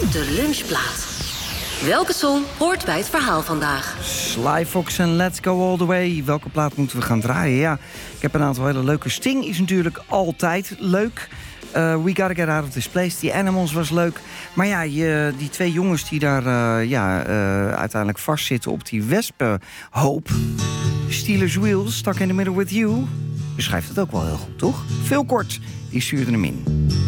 De Lunchplaat. Welke song hoort bij het verhaal vandaag? Sly Fox en Let's Go All The Way. Welke plaat moeten we gaan draaien? Ja, ik heb een aantal hele leuke. Sting is natuurlijk altijd leuk. We Gotta Get Out of This Place. The Animals was leuk. Maar ja, die twee jongens die daar uiteindelijk vastzitten op die wespenhoop. Steelers Wheels, Stuck in the Middle with You. Beschrijft het ook wel heel goed, toch? Veel kort, die stuurde hem in.